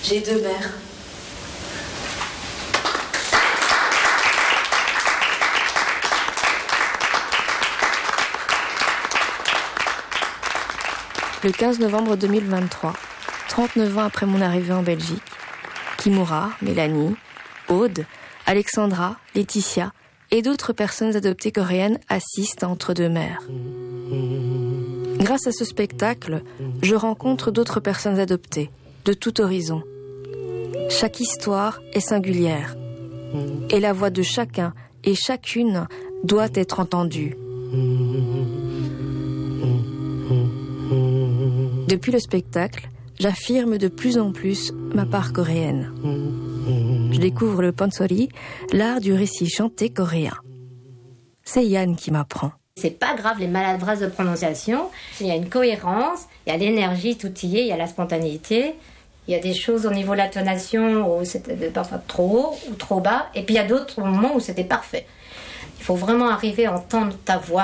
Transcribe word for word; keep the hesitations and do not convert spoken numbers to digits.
J'ai deux mères. Le quinze novembre deux mille vingt-trois, trente-neuf ans après mon arrivée en Belgique, Kimura, Mélanie, Aude, Alexandra, Laetitia et d'autres personnes adoptées coréennes assistent à Entre deux mers. Grâce à ce spectacle, je rencontre d'autres personnes adoptées, de tout horizon. Chaque histoire est singulière, et la voix de chacun et chacune doit être entendue. Depuis le spectacle, j'affirme de plus en plus ma part coréenne. Je découvre le pansori, l'art du récit chanté coréen. C'est Yann qui m'apprend. C'est pas grave les maladresses de prononciation, il y a une cohérence, il y a l'énergie tout y est, il y a la spontanéité. Il y a des choses au niveau de la tonation où c'était parfois trop haut ou trop bas, et puis il y a d'autres moments où c'était parfait. Il faut vraiment arriver à entendre ta voix